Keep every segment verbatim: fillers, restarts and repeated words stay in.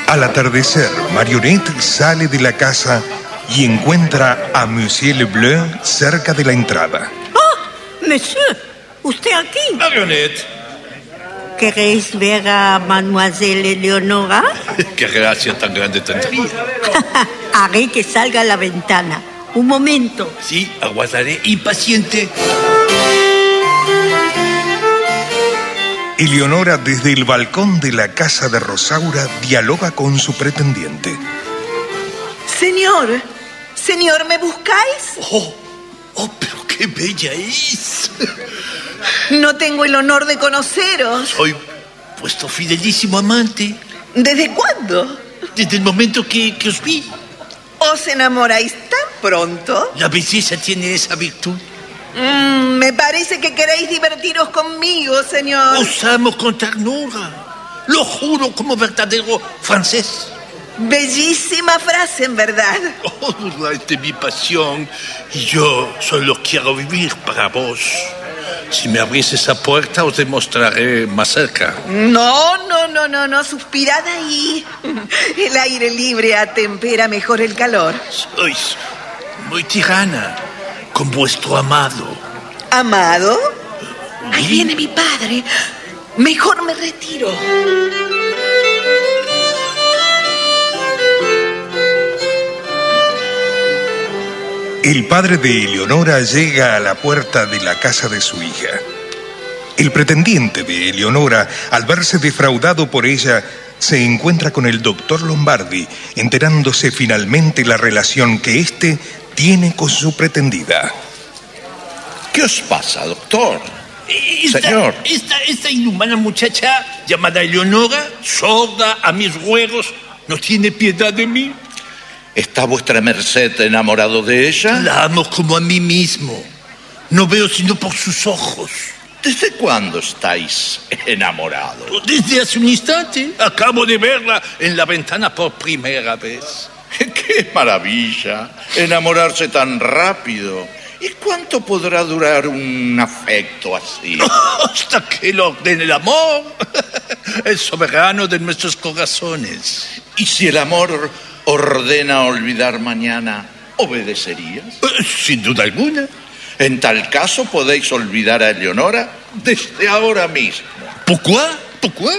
Al atardecer, Marionette sale de la casa y encuentra a Monsieur Lebleu cerca de la entrada. ¡Oh, monsieur! ¿Usted aquí? Marionette. ¿Queréis ver a Mademoiselle Eleonora? ¡Qué gracia tan grande tendría! Haré que salga a la ventana. Un momento. Sí, aguardaré impaciente. Eleonora, desde el balcón de la casa de Rosaura, dialoga con su pretendiente. Señor, señor, ¿me buscáis? Oh, oh, pero qué bella es. No tengo el honor de conoceros. Soy vuestro fidelísimo amante. ¿Desde cuándo? Desde el momento que, que os vi. ¿Os enamoráis tan pronto? La belleza tiene esa virtud. Mm, me parece que queréis divertiros conmigo, señor. Os amo con ternura. Lo juro como verdadero francés. Bellísima frase, en verdad. Oh, burláis de mi pasión. Y yo solo quiero vivir para vos. Si me abrís esa puerta, os demostraré más cerca. No, no, no, no, no. Suspirad ahí. El aire libre atempera mejor el calor. Sois muy tirana con vuestro amado. ¿Amado? ¿Sí? Ahí viene mi padre. Mejor me retiro. El padre de Eleonora llega a la puerta de la casa de su hija. El pretendiente de Eleonora, al verse defraudado por ella, se encuentra con el doctor Lombardi, enterándose finalmente la relación que éste tiene con su pretendida. ¿Qué os pasa, doctor? Esta, Señor. Esta, esta inhumana muchacha llamada Eleonora, sorda a mis ruegos, no tiene piedad de mí. ¿Está vuestra merced enamorado de ella? La amo como a mí mismo. No veo sino por sus ojos. ¿Desde cuándo estáis enamorados? Desde hace un instante. Acabo de verla en la ventana por primera vez. ¡Qué maravilla! Enamorarse tan rápido. ¿Y cuánto podrá durar un afecto así? Hasta que lo ordene el amor. El soberano de nuestros corazones. ¿Y si el amor ordena olvidar mañana, obedecerías? Sin duda alguna. En tal caso podéis olvidar a Eleonora desde ahora mismo. ¿Por qué? ¿Por qué?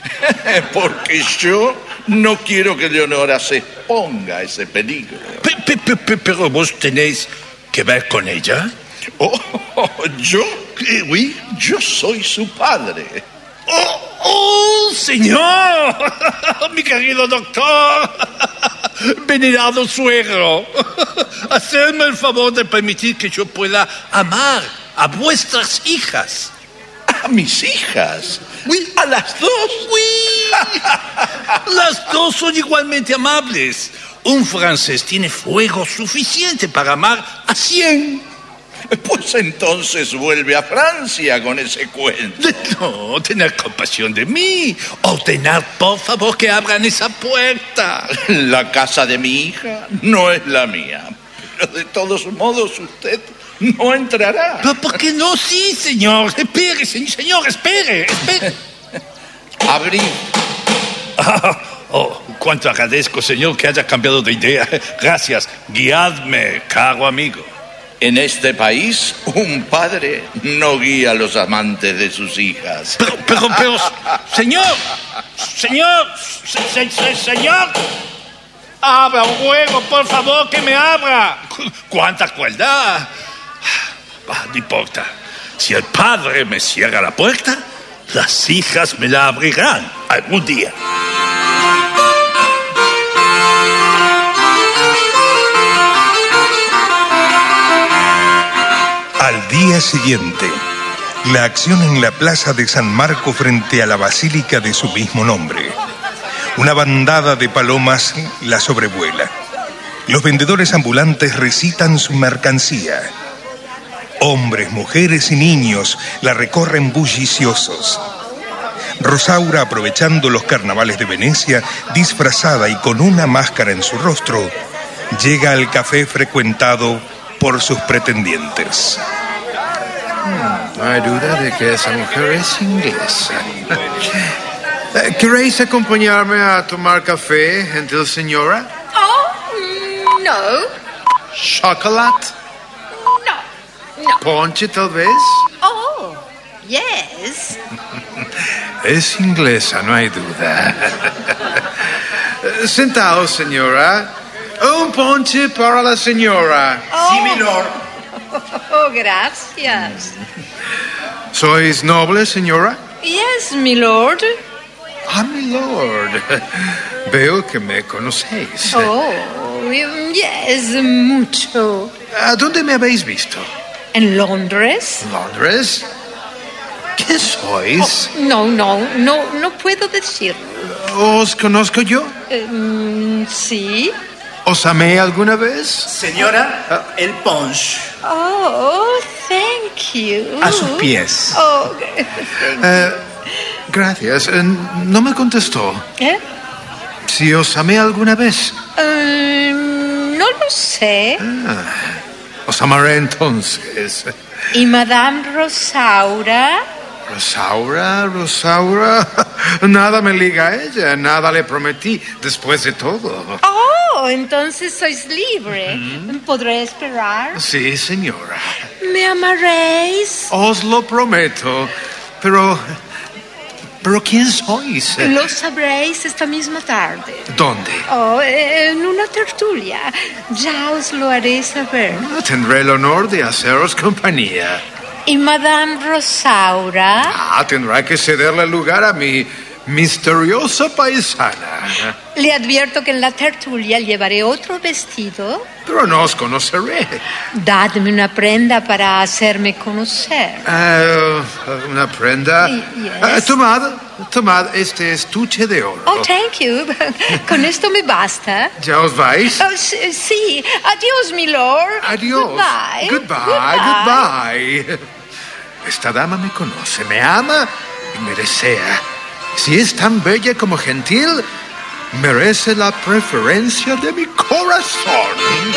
Porque yo no quiero que Eleonora se exponga a ese peligro. Pe, pe, pe, pe, pero vos tenéis que ver con ella. Oh, oh, ¿yo? Eh, oui. Yo soy su padre. ¡Oh, oh, señor! Mi querido doctor, venerado suegro, hacedme el favor de permitir que yo pueda amar a vuestras hijas. ¿A mis hijas? Oui. ¿A las dos? Oui. Las dos son igualmente amables. Un francés tiene fuego suficiente para amar a cien. Pues entonces vuelve a Francia con ese cuento. No, tener compasión de mí. Ordenar, por favor, que abran esa puerta. La casa de mi hija no es la mía. Pero de todos modos usted no entrará. ¿Pero por qué no? Sí, señor. Espere, señor, espere, espere. Abrí. Ah, oh, cuánto agradezco, señor, que haya cambiado de idea. Gracias. Guiadme, caro amigo. En este país, un padre no guía a los amantes de sus hijas. Pero, pero, pero, señor, señor, se, se, se, señor, abra, ruego, por favor, que me abra. ¡Cuánta crueldad! Ah, no importa. Si el padre me cierra la puerta, las hijas me la abrirán algún día. Al día siguiente, la acción en la plaza de San Marco frente a la basílica de su mismo nombre. Una bandada de palomas la sobrevuela. Los vendedores ambulantes recitan su mercancía. Hombres, mujeres y niños la recorren bulliciosos. Rosaura, aprovechando los carnavales de Venecia, disfrazada y con una máscara en su rostro, llega al café frecuentado por sus pretendientes. No hay duda de que esa mujer es inglesa. Eh, ¿Queréis acompañarme a tomar café, gentil señora? Oh, mm, no. ¿Chocolate? No. No. ¿Ponche, tal vez? Oh, yes. Es inglesa, no hay duda. Eh, Sentaos, señora. Un ponche para la señora. Oh. Sí, milord. Oh, gracias. ¿Sois noble, señora? Yes, my lord. Ah, mi lord. Veo que me conocéis. Oh, yes, mucho. ¿A dónde me habéis visto? ¿En Londres? ¿Londres? ¿Qué sois? Oh, no, no, no, no puedo decirlo. ¿Os conozco yo? Eh, mm, sí. ¿Os amé alguna vez? Señora, el punch. Oh, thank you. A sus pies. Oh, Eh, gracias. Eh, no me contestó. ¿eh? Si os amé alguna vez. Eh, no lo sé. Os amaré entonces. ¿Y Madame Rosaura? Rosaura, Rosaura. Nada me liga a ella. Nada le prometí después de todo. Oh, entonces sois libre. ¿Podré esperar? Sí, señora. ¿Me amaréis? Os lo prometo. Pero... ¿Pero quién sois? Lo sabréis esta misma tarde. ¿Dónde? Oh, en una tertulia. Ya os lo haré saber. Tendré el honor de haceros compañía. ¿Y Madame Rosaura? Ah, tendrá que cederle lugar a mi misteriosa paisana. Le advierto que en la tertulia llevaré otro vestido. Pero no os conoceré. Dadme una prenda para hacerme conocer. Ah, una prenda. Y- yes. Ah, tomad, tomad este estuche de oro. Oh, thank you. Con esto me basta. ¿Ya os vais? Oh, sí, sí. Adiós, mi lord. Adiós. Goodbye. Goodbye, goodbye. Esta dama me conoce, me ama y me desea. Si es tan bella como gentil, merece la preferencia de mi corazón.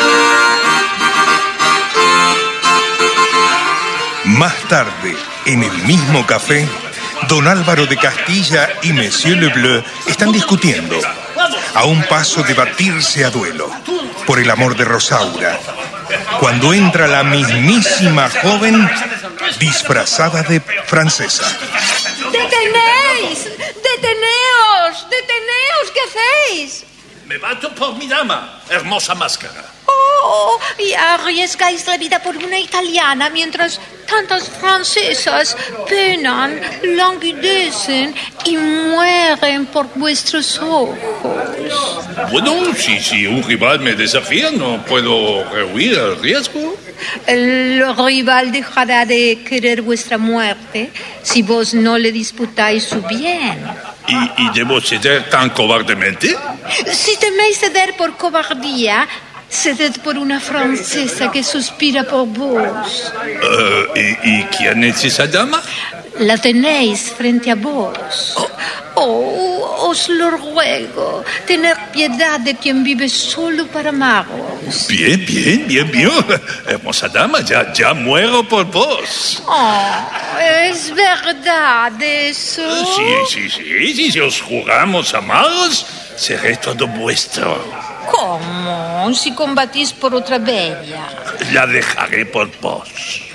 Más tarde, en el mismo café, don Álvaro de Castilla y Monsieur Lebleu están discutiendo, a un paso de batirse a duelo, por el amor de Rosaura, cuando entra la mismísima joven disfrazada de francesa. ¡Detenéis! ¡Deteneos! ¡Deteneos! ¿Qué hacéis? Me bato por mi dama, hermosa máscara. Oh, y arriesgáis la vida por una italiana mientras tantas francesas penan, languidecen y mueren por vuestros ojos. Bueno, si, si un rival me desafía, no puedo rehuir el riesgo. El rival dejará de querer vuestra muerte si vos no le disputáis su bien. ¿Y, y debo ceder tan cobardemente? Si teméis ceder por cobardía, ceded por una francesa que suspira por vos. Eh, ¿y, ¿Y quién es esa dama? La tenéis frente a vos. Oh, os lo ruego, tener piedad de quien vive solo para amaros. Bien, bien, bien, bien. Hermosa dama, ya, ya muero por vos. Oh, ¿es verdad eso? Sí, sí, sí, sí, si os juramos amaros, seré todo vuestro. ¿Cómo? Si combatís por otra bella. La dejaré por vos.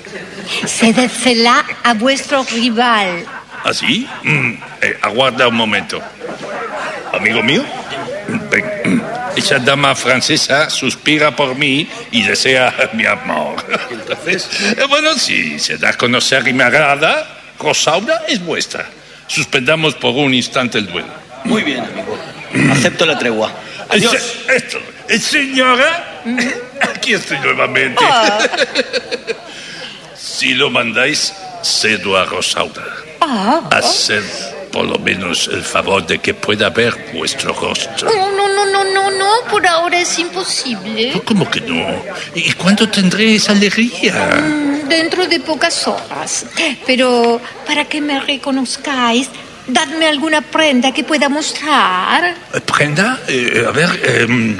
Cédesela a vuestro rival. ¿Así? Mm, eh, aguarda un momento. Amigo mío, ven. Esa dama francesa suspira por mí y desea mi amor. Entonces, eh, bueno, si se da a conocer y me agrada, Rosaura es vuestra. Suspendamos por un instante el duelo. Muy bien, amigo. Acepto la tregua. Adiós. Se- Esto, eh, señora, aquí estoy nuevamente. Si lo mandáis, cedo a Rosaura. Ah. Haced por lo menos el favor de que pueda ver vuestro rostro. No, no, no, no, no, no, por ahora es imposible. ¿Cómo que no? ¿Y cuándo tendré esa alegría? Mm, Dentro de pocas horas. Pero para que me reconozcáis, dadme alguna prenda que pueda mostrar. Eh, ¿Prenda? Eh, a ver... eh,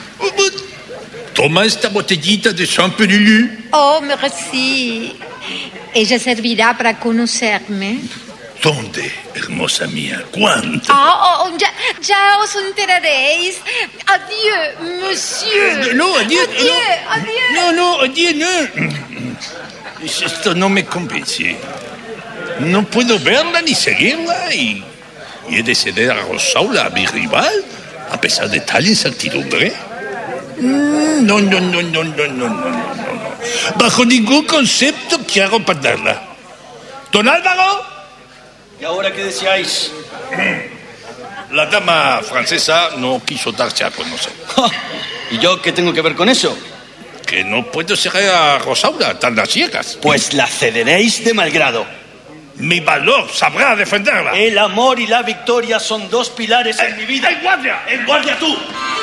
toma esta botellita de Champigny. Oh, merci. Ella servirá para conocerme. ¿Dónde, hermosa mía? ¿Cuándo? Ah, oh, ya, ya os enteraréis. Adiós, monsieur. Eh, no, adiós. Adiós, no, adiós. No, no, adiós, no. Esto no me convence. No puedo verla ni seguirla y, y he de ceder a Rosaura, a mi rival, a pesar de tal incertidumbre. No, no, no, no, no, no, no, no, no. Bajo ningún concepto quiero perderla. ¿Don Álvaro? ¿Y ahora qué deseáis? La dama francesa no quiso darse a conocer. Ja, ¿y yo qué tengo que ver con eso? Que no puedo seguir a Rosaura tan a ciegas. Pues la cederéis de mal grado. Mi valor sabrá defenderla. El amor y la victoria son dos pilares en mi vida. ¡En guardia! ¡En guardia tú!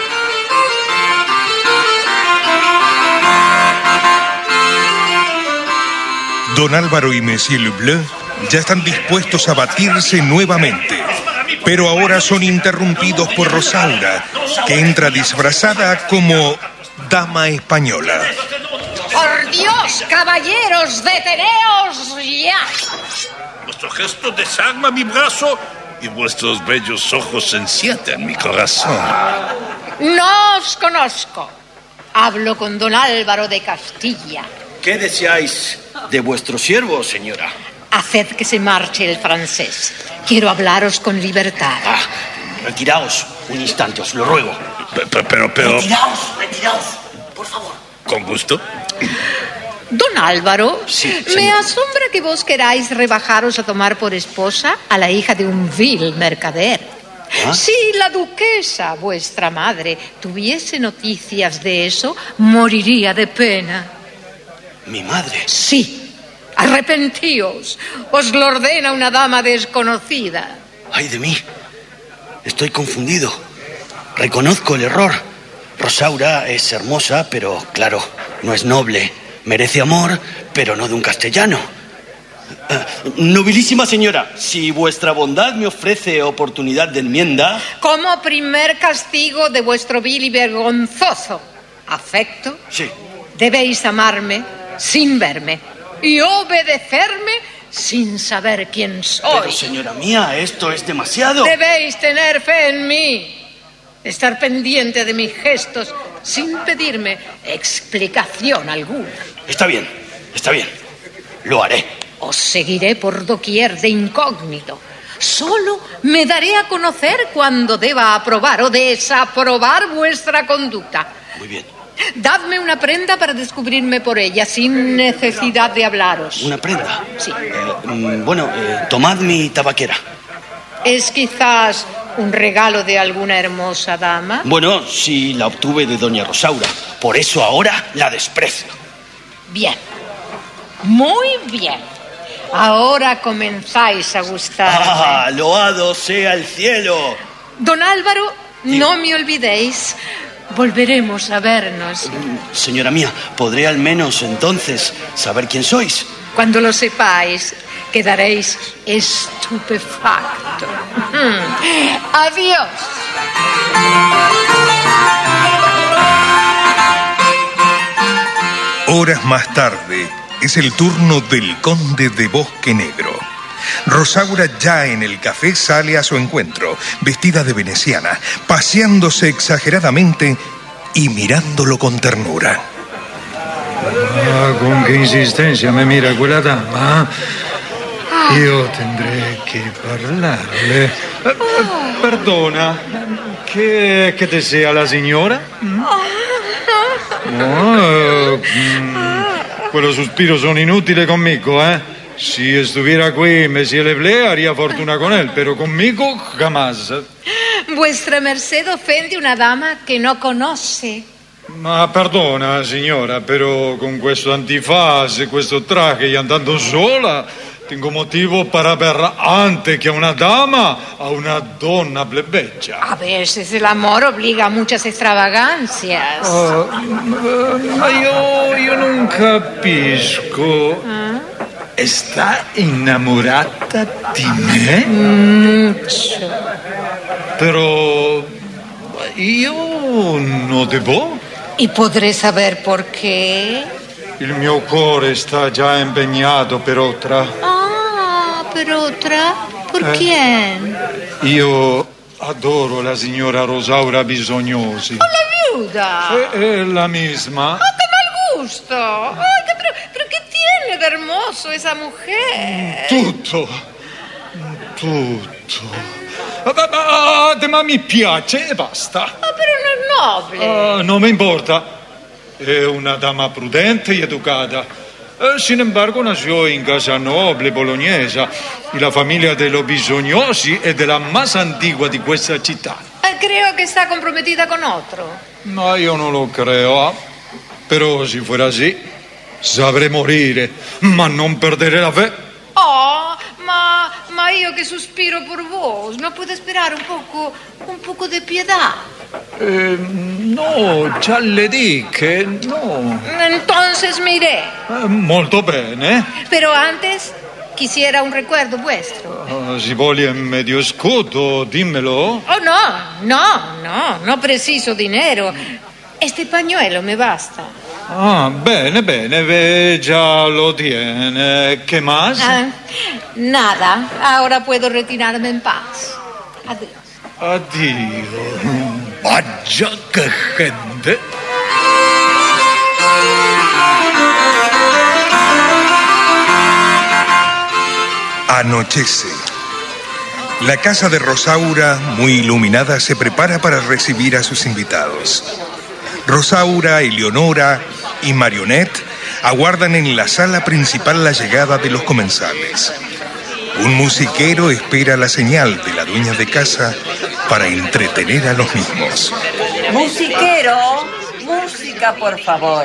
Don Álvaro y Monsieur Lebleu ya están dispuestos a batirse nuevamente, pero ahora son interrumpidos por Rosaura, que entra disfrazada como dama española. Por Dios, caballeros, deteneos ya. Vuestro gesto desarma mi brazo y vuestros bellos ojos encienden mi corazón. No os conozco. Hablo con don Álvaro de Castilla. ¿Qué deseáis de vuestro siervo, señora? Haced que se marche el francés. Quiero hablaros con libertad. Ah, retiraos un instante, os lo ruego. Pero, pero, pero... Retiraos, retiraos, por favor. Con gusto. Don Álvaro, Sí, me señor. asombra que vos queráis rebajaros a tomar por esposa a la hija de un vil mercader. ¿Ah? Si la duquesa, vuestra madre, tuviese noticias de eso, moriría de pena. ¿Mi madre? Sí, arrepentíos. Os lo ordena una dama desconocida. ¡Ay de mí! Estoy confundido. Reconozco el error. Rosaura es hermosa, pero, claro, no es noble. Merece amor, pero no de un castellano. Uh, nobilísima señora, si vuestra bondad me ofrece oportunidad de enmienda... Como primer castigo de vuestro vil y vergonzoso afecto, Sí. debéis amarme sin verme y obedecerme sin saber quién soy. Pero, señora mía, esto es demasiado. Debéis tener fe en mí, estar pendiente de mis gestos sin pedirme explicación alguna. Está bien, está bien. Lo haré. Os seguiré por doquier de incógnito. Solo me daré a conocer cuando deba aprobar o desaprobar vuestra conducta. Muy bien. Dadme una prenda para descubrirme por ella, sin necesidad de hablaros. ¿Una prenda? Sí. Eh, mm, bueno, eh, tomad mi tabaquera. ¿Es quizás un regalo de alguna hermosa dama? Bueno, sí, la obtuve de doña Rosaura. Por eso ahora la desprecio. Bien. Muy bien. Ahora comenzáis a gustarme. ¡Ah, loado sea el cielo! Don Álvaro, no me olvidéis. Volveremos a vernos. Señora mía, ¿podré al menos entonces saber quién sois? Cuando lo sepáis, quedaréis estupefacto. Adiós. Horas más tarde, es el turno del conde de Bosque Negro. Rosaura, ya en el café, sale a su encuentro, vestida de veneciana, paseándose exageradamente y mirándolo con ternura. Ah, con qué insistencia me mira quella dama. Io tendré que parlarle. Eh, Perdona, ¿qué, qué desea la señora? ¿Mm? Oh, mm, quellos suspiros son inútiles conmigo, ¿eh? Si estuviera qui Monsieur Lebleu, haría fortuna con él, pero conmigo jamás. Vuestra merced ofende una dama que no conoce. Ma perdona, signora, però con questo antifaz e questo traje y andando sola, tengo motivo para ver antes que a una dama, a una donna plebeggia. A veces el amor obliga a muchas extravagancias. Oh, ma io, io non capisco. ¿Está innamorata di me? Mucho. Però io non devo. ¿Y podré saber por qué? Il mio cuore sta già impegnato per otra. Ah, per otra. ¿Por Eh. quién? Io adoro la signora Rosaura Bisognosi. La viuda. È, è la misma. ¡Ah, qué mal gusto! Ay, qué- pero, pero ¿qué tiene de hermoso esa mujer? Tutto. Tutto. Ma, ma- ma- ma mi piace e basta. Ah, pero no es noble. Ah, non mi importa. È una dama prudente y educada. Eh, sin embargo, nació en casa noble bolognese y la familia de los Bisognosi è della más antigua di questa città. Eh, creo que está comprometida con otro. Ma io non lo creo. ah. Però se fuera así, saprei morire, ma non perdere la fe. Oh, ma, ma io che suspiro por vos, ¿no puedo esperar un poco, un poco de piedad? Eh, no, già le diche, no. Entonces me iré. Eh, molto bene. Pero antes quisiera un recuerdo vuestro. Ah, si vuole medio scudo, dimmelo. Oh, no, no, no, no preciso dinero. Este pañuelo me basta. Ah, bene, bene, ve, già lo tiene. Che más? Ah, nada, ahora puedo retirarme en paz. Adiós. Addio. Vaggia che gente. Anochece. La casa de Rosaura, muy iluminada, se prepara para recibir a sus invitados. Rosaura, Eleonora y Marionette aguardan en la sala principal la llegada de los comensales. Un musiquero espera la señal de la dueña de casa para entretener a los mismos. Musiquero, música, por favor.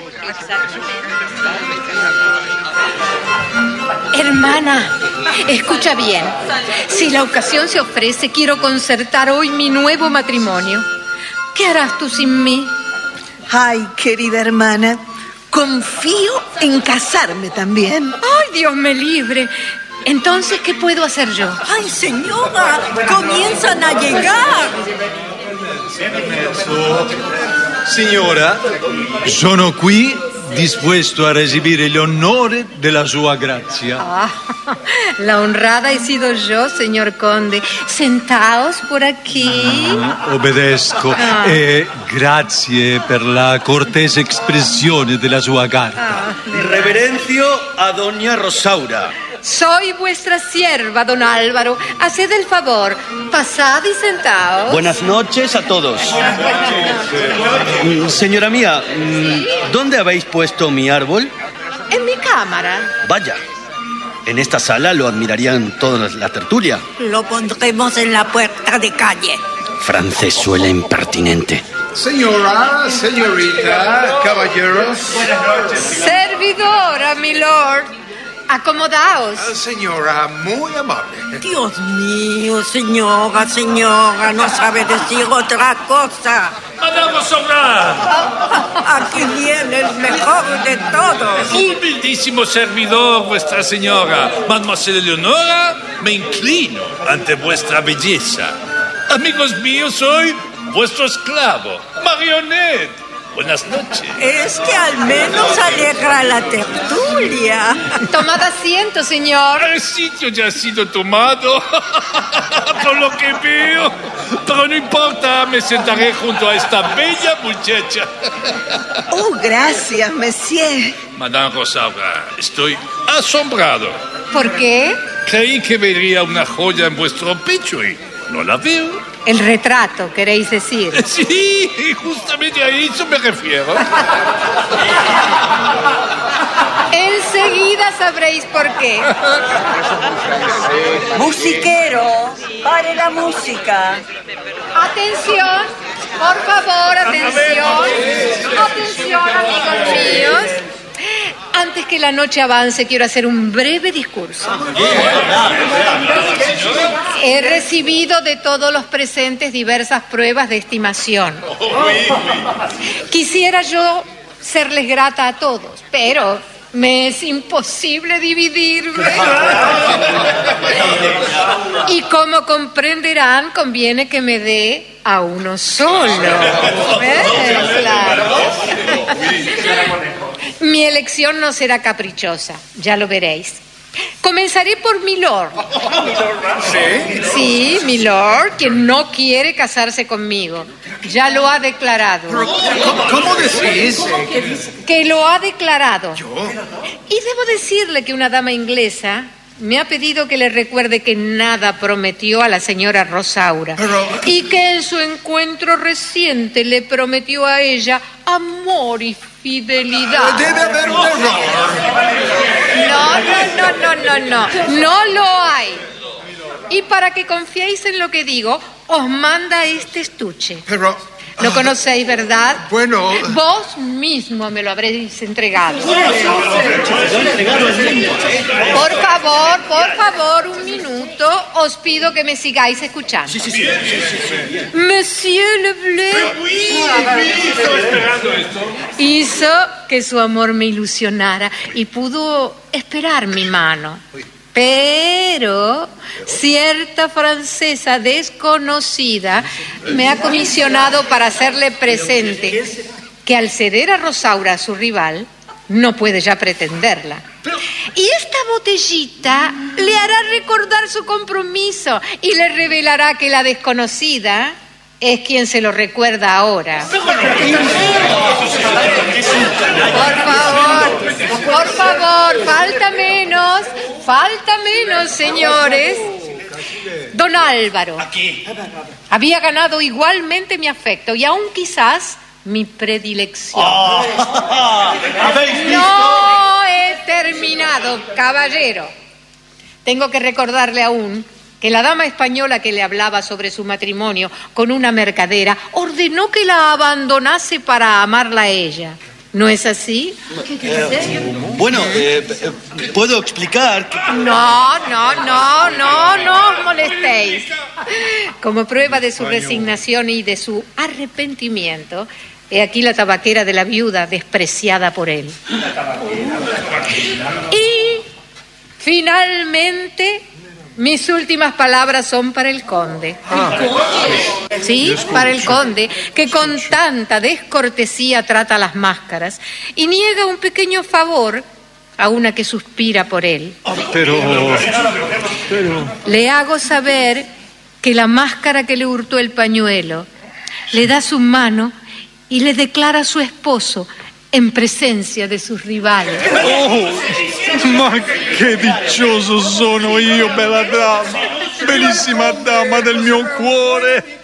Hermana, escucha bien. Si la ocasión se ofrece, quiero concertar hoy mi nuevo matrimonio. ¿Qué harás tú sin mí? Ay, querida hermana, confío en casarme también. Ay, Dios me libre. Entonces, ¿qué puedo hacer yo? ¡Ay, señora! ¡Comienzan a llegar! Signora, sono qui dispuesto a recibire l'onore della sua grazia. Ah, la honrada he sido yo, señor conde. Sentaos por aquí. Obbedisco Ah. e grazie per la cortese espressione della sua carta. Ah, de- Reverencio a doña Rosaura. Soy vuestra sierva, don Álvaro. Haced el favor, pasad y sentaos. Buenas noches a todos. Mm, Señora mía, mm, ¿dónde habéis puesto mi árbol? En mi cámara. Vaya, en esta sala lo admirarían toda la tertulia. Lo pondremos en la puerta de calle. Francesuela impertinente. Señora, señorita, caballeros. Servidora, mi lord. Acomodaos. Ah, Señora, muy amable. Dios mío, señora, señora, no sabe decir otra cosa. Madame Rosaura, Aquí viene el mejor de todos. humildísimo servidor, vuestra señora. Mademoiselle Eleonora, me inclino ante vuestra belleza. Amigos míos, soy vuestro esclavo, Marionette. Buenas noches. Es que al menos alegra la tertulia. Tomad asiento, señor. El sitio ya ha sido tomado, por lo que veo. Pero no importa, me sentaré junto a esta bella muchacha. Oh, gracias, monsieur. Madame Rosaura, estoy asombrado. ¿Por qué? Creí que vería una joya en vuestro pecho y no la veo. El retrato, queréis decir. Sí, justamente a eso me refiero. Enseguida sabréis por qué. Musiquero, pare la música. Atención, por favor, atención. Atención, amigos míos. Antes que la noche avance, quiero hacer un breve discurso. He recibido de todos los presentes diversas pruebas de estimación. Quisiera yo serles grata a todos, pero me es imposible dividirme. Y como comprenderán, conviene que me dé a uno solo. ¿Eh? Claro. Mi elección no será caprichosa, ya lo veréis. Comenzaré por Milord. ¿Sí? Sí, Milord, que no quiere casarse conmigo. Ya lo ha declarado. ¿Cómo, cómo decís? Que lo ha declarado. ¿Yo? Y debo decirle que una dama inglesa me ha pedido que le recuerde que nada prometió a la señora Rosaura. Pero... y que en su encuentro reciente le prometió a ella amor y fidelidad. Debe haber un error. No, no, no, no, no, no. No lo hay. Y para que confiéis en lo que digo, os manda este estuche. Pero... Lo conocéis, ¿verdad? Bueno... Vos mismo me lo habréis entregado. Por favor, por favor, un minuto. Os pido que me sigáis escuchando. Sí, sí, sí. Monsieur Leblé hizo que su amor me ilusionara y pudo esperar mi mano. Pero cierta francesa desconocida me ha comisionado para hacerle presente que al ceder a Rosaura a su rival, no puede ya pretenderla. Y esta botellita le hará recordar su compromiso y le revelará que la desconocida es quien se lo recuerda ahora. Por favor, por favor, falta menos, falta menos, señores. Don Álvaro había ganado igualmente mi afecto y aún quizás mi predilección. No he terminado, caballero. Tengo que recordarle aún que la dama española que le hablaba sobre su matrimonio con una mercadera ordenó que la abandonase para amarla a ella. ¿No es así? Eh, bueno, eh, ¿puedo explicar? Que... No, no, no, no, no os molestéis. Como prueba de su resignación y de su arrepentimiento, he aquí la tabaquera de la viuda despreciada por él. Y finalmente... mis últimas palabras son para el conde. Ah. Sí, para el conde, que con tanta descortesía trata las máscaras y niega un pequeño favor a una que suspira por él. Pero... pero... Le hago saber que la máscara que le hurtó el pañuelo le da su mano y le declara a su esposo en presencia de sus rivales. Oh, ma che diccioso sono io, bella dama, bellissima dama del mio cuore.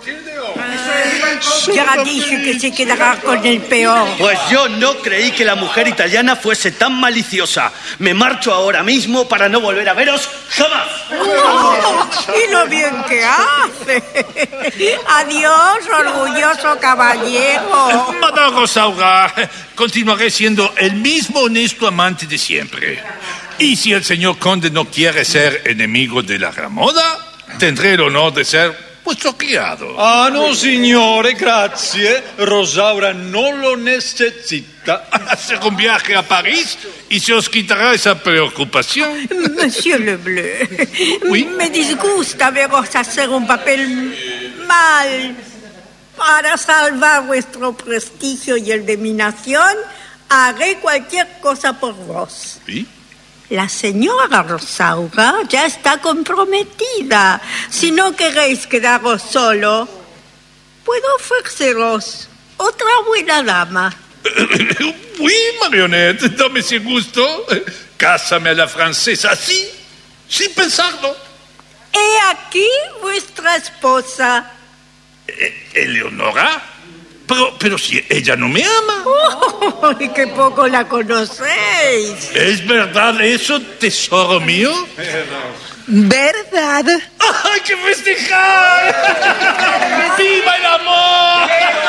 Ya dije que se quedará con el peor. Pues yo no creí que la mujer italiana fuese tan maliciosa. Me marcho ahora mismo para no volver a veros jamás. Oh, y lo bien que hace. Adiós, orgulloso caballero. Madame Rosaura, continuaré siendo el mismo honesto amante de siempre. Y si el señor conde no quiere ser enemigo de la Ramoda, tendré el honor de ser vuestro criado. Ah, no, signore, grazie. Rosaura no lo necesita. Hacer un viaje a París y se os quitará esa preocupación. Monsieur Leblé, ¿Oui? Me disgusta veros hacer un papel mal. Para salvar vuestro prestigio y el de mi nación, haré cualquier cosa por vos. ¿Sí? La señora Rosaura ya está comprometida. Si no queréis quedaros solo, puedo ofreceros otra buena dama. Oui, Marionnette, dame ese gusto. Cásame a la francesa, así, sin pensarlo. He aquí vuestra esposa. ¿E- ¿Eleonora? Pero, pero si ella no me ama. ¡Oh, qué poco la conocéis! ¿Es verdad eso, tesoro mío? ¿Verdad? ¡Hay que festejar! ¡Viva el amor!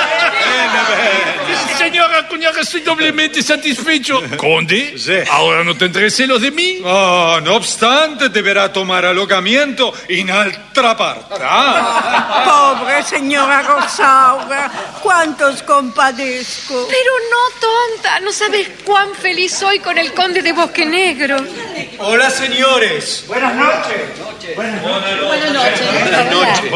Señora Cognac, estoy doblemente satisfecho. Conde, Sí. ¿ahora no tendré celos de mí? Oh, no obstante, deberá tomar alojamiento en altra parte. Ah. Pobre Ah, señora Rosaura, cuántos compadezco. Pero no, tonta, no sabes cuán feliz soy con el conde de Bosque Negro. Hola, señores. Buenas noches. Buenas noches. Buenas noches.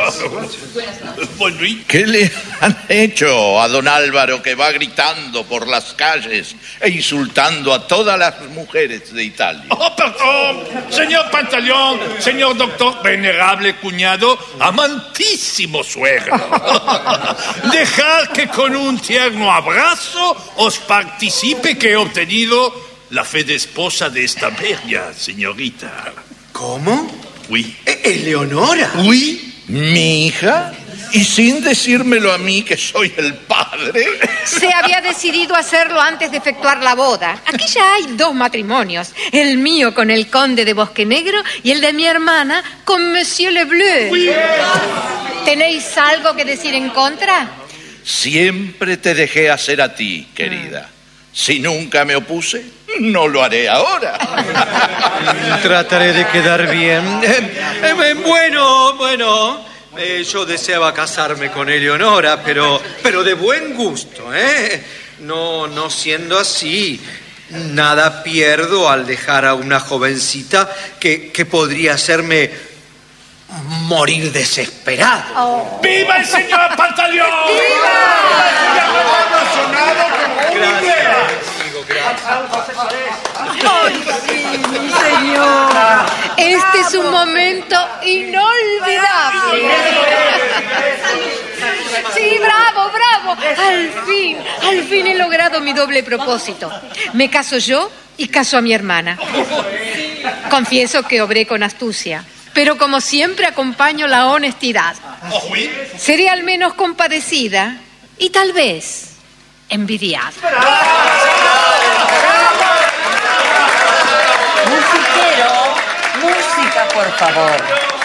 ¿Qué le han hecho a don Álvaro, que va gritando por las calles e insultando a todas las mujeres de Italia? Oh, perdón, señor Pantaleón, señor doctor, venerable cuñado, amantísimo suegro. Dejad que con un tierno abrazo os participe que he obtenido la fe de esposa de esta bella señorita. ¿Cómo? Oui. ¿Eleonora? ¿Oui? ¿Mi hija? ¿Y sin decírmelo a mí, que soy el padre? Se había decidido hacerlo antes de efectuar la boda. Aquí ya hay dos matrimonios. El mío con el conde de Bosque Negro y el de mi hermana con Monsieur Le Bleu. Oui. ¿Tenéis algo que decir en contra? Siempre te dejé hacer a ti, querida. Si nunca me opuse, no lo haré ahora. Trataré de quedar bien. Eh, eh, bueno, bueno, eh, yo deseaba casarme con Eleonora, pero, pero de buen gusto, ¿eh? No, no siendo así, nada pierdo al dejar a una jovencita que, que podría hacerme morir desesperado. Oh. ¡Viva el señor Pantaleón! Gracias. ¡Ay, sí, mi señora! Este es un momento inolvidable. Sí, bravo, bravo. Al fin, al fin he logrado mi doble propósito. Me caso yo y caso a mi hermana. Confieso que obré con astucia, pero como siempre acompaño la honestidad. Seré al menos compadecida y tal vez envidiada. Musiquero, música, por favor.